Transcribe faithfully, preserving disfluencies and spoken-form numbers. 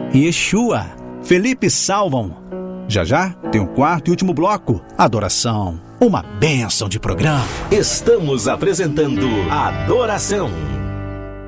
Yeshua, Felipe Salvam. Já já tem o quarto e último bloco, Adoração. Uma bênção de programa. Estamos apresentando Adoração.